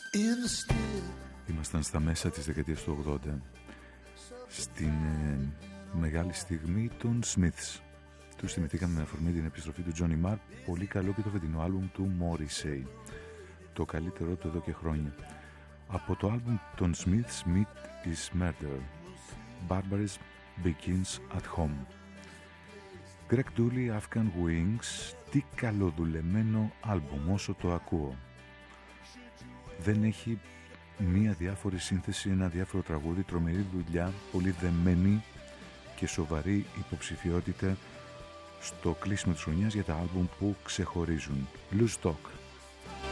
Ήμασταν στα μέσα της δεκαετίας του 80, στην μεγάλη στιγμή των Smiths. Τους θυμηθήκαμε με αφορμή την επιστροφή του Johnny Marr. Πολύ καλό και το φετινό άλμπουμ του Morrissey, το καλύτερό του εδώ και χρόνια. Από το άλμπουμ των Smiths, Meat is Murder, Barbarism Begins at Home. Greg Dulli, Afghan Wings. Τι καλοδουλεμένο άλμπουμ όσο το ακούω. Δεν έχει μία διάφορη σύνθεση, ένα διάφορο τραγούδι, τρομερή δουλειά, πολύ δεμένη και σοβαρή υποψηφιότητα στο κλείσιμο της χρονιάς για τα άλμπουμ που ξεχωρίζουν. Loose Talk.